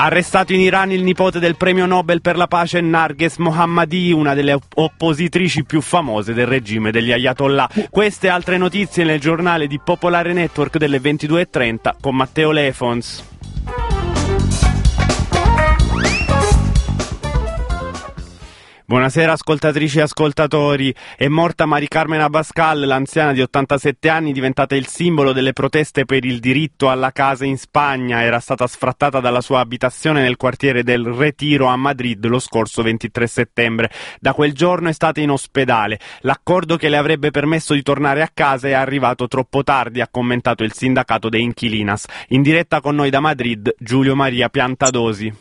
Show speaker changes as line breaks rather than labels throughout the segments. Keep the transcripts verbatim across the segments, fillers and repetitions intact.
Arrestato in Iran il nipote del premio Nobel per la pace Narges Mohammadi, una delle oppositrici più famose del regime degli Ayatollah. Queste e altre notizie nel giornale di Popolare Network delle ventidue e trenta con Matteo Lefons. Buonasera ascoltatrici e ascoltatori. È morta Mari Carmen Abascal, l'anziana di ottantasette anni diventata il simbolo delle proteste per il diritto alla casa in Spagna. Era stata sfrattata dalla sua abitazione nel quartiere del Retiro a Madrid lo scorso ventitré settembre. Da quel giorno è stata in ospedale. L'accordo che le avrebbe permesso di tornare a casa è arrivato troppo tardi, ha commentato il sindacato de Inquilinas. In diretta con noi da Madrid, Giulio Maria Piantadosi.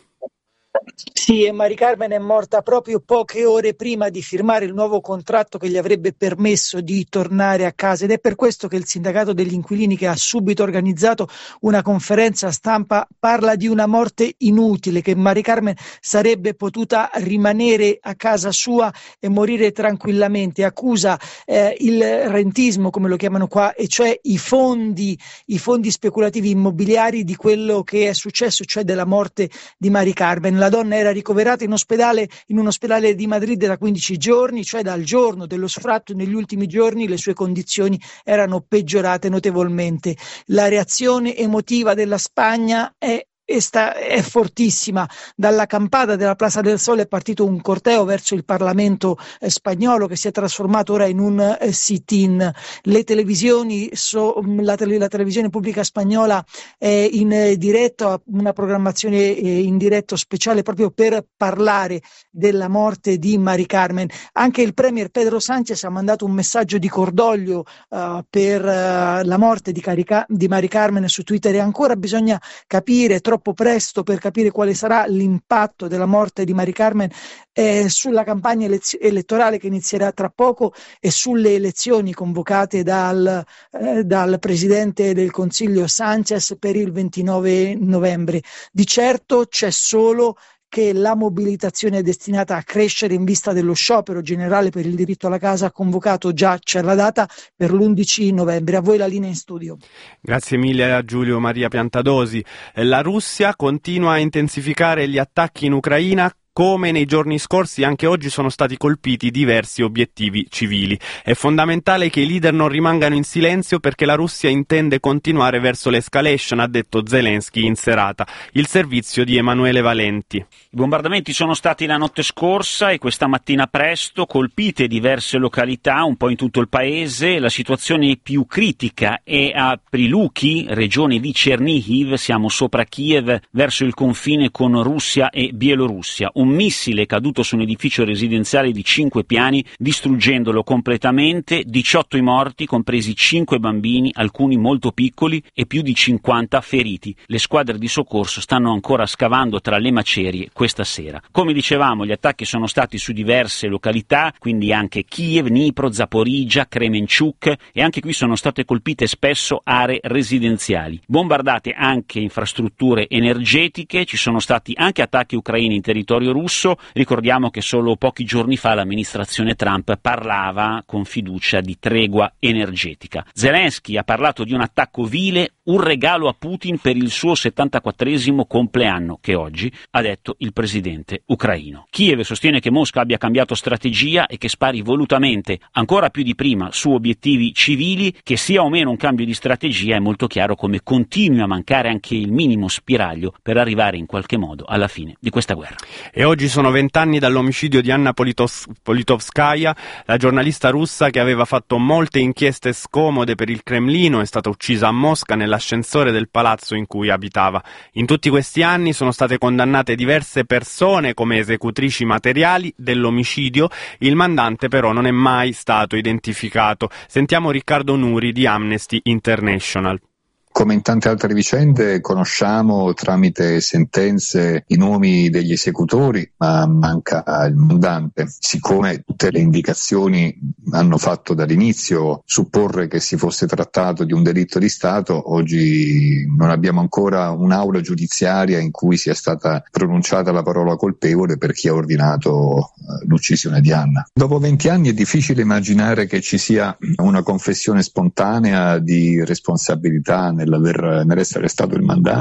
Sì, e Mari Carmen è morta proprio poche ore prima di firmare il nuovo contratto che gli avrebbe permesso di tornare a casa, ed è per questo che il sindacato degli inquilini, che ha subito organizzato una conferenza stampa, parla di una morte inutile, che Mari Carmen sarebbe potuta rimanere a casa sua e morire tranquillamente. Accusa eh, il rentismo, come lo chiamano qua, e cioè i fondi, i fondi speculativi immobiliari di quello che è successo, cioè della morte di Mari Carmen. La donna era ricoverata in ospedale, in un ospedale di Madrid da quindici giorni, cioè dal giorno dello sfratto. Negli ultimi giorni le sue condizioni erano peggiorate notevolmente. La reazione emotiva della Spagna è E sta, è fortissima. Dalla campata della Plaza del Sol è partito un corteo verso il Parlamento eh, spagnolo, che si è trasformato ora in un eh, sit-in. Le televisioni, so, la, tele, la televisione pubblica spagnola è in eh, diretto, una programmazione eh, in diretto speciale proprio per parlare della morte di Mari Carmen. Anche il premier Pedro Sánchez ha mandato un messaggio di cordoglio uh, per uh, la morte di, Carica, di Mari Carmen su Twitter, e ancora bisogna capire, troppo presto per capire quale sarà l'impatto della morte di Mari Carmen eh, sulla campagna elez- elettorale che inizierà tra poco e sulle elezioni convocate dal, eh, dal presidente del Consiglio Sánchez per il ventinove novembre. Di certo c'è solo che la mobilitazione è destinata a crescere in vista dello sciopero generale per il diritto alla casa, convocato già, c'è la data, per l'undici novembre. A voi la linea in studio.
Grazie mille a Giulio Maria Piantadosi. La Russia continua a intensificare gli attacchi in Ucraina. Come nei giorni scorsi, anche oggi sono stati colpiti diversi obiettivi civili. È fondamentale che i leader non rimangano in silenzio, perché la Russia intende continuare verso l'escalation, ha detto Zelensky in serata. Il servizio di Emanuele Valenti.
I bombardamenti sono stati la notte scorsa e questa mattina presto, colpite diverse località un po' in tutto il paese. La situazione più critica è a Priluki, regione di Chernihiv, siamo sopra Kiev, verso il confine con Russia e Bielorussia. Un missile è caduto su un edificio residenziale di cinque piani, distruggendolo completamente, diciotto i morti, compresi cinque bambini, alcuni molto piccoli, e più di cinquanta feriti. Le squadre di soccorso stanno ancora scavando tra le macerie questa sera. Come dicevamo, gli attacchi sono stati su diverse località, quindi anche Kiev, Dnipro, Zaporizhzhia, Kremenchuk, e anche qui sono state colpite spesso aree residenziali. Bombardate anche infrastrutture energetiche, ci sono stati anche attacchi ucraini in territorio russo. Ricordiamo che solo pochi giorni fa l'amministrazione Trump parlava con fiducia di tregua energetica. Zelensky ha parlato di un attacco vile, un regalo a Putin per il suo settantaquattresimo compleanno, che oggi ha detto il presidente ucraino. Kiev sostiene che Mosca abbia cambiato strategia e che spari volutamente, ancora più di prima, su obiettivi civili. Che sia o meno un cambio di strategia, è molto chiaro come continui a mancare anche il minimo spiraglio per arrivare in qualche modo alla fine di questa guerra.
E oggi sono vent'anni dall'omicidio di Anna Politos- Politovskaya, la giornalista russa che aveva fatto molte inchieste scomode per il Cremlino. È stata uccisa a Mosca nell'ascensore del palazzo in cui abitava. In tutti questi anni sono state condannate diverse persone come esecutrici materiali dell'omicidio. Il mandante però non è mai stato identificato. Sentiamo Riccardo Nuri di Amnesty International.
Come in tante altre vicende conosciamo tramite sentenze i nomi degli esecutori, ma manca il mandante. Siccome tutte le indicazioni hanno fatto dall'inizio supporre che si fosse trattato di un delitto di Stato, oggi non abbiamo ancora un'aula giudiziaria in cui sia stata pronunciata la parola colpevole per chi ha ordinato l'uccisione di Anna. Dopo venti anni è difficile immaginare che ci sia una confessione spontanea di responsabilità nell'aver, nell'essere stato il mandante.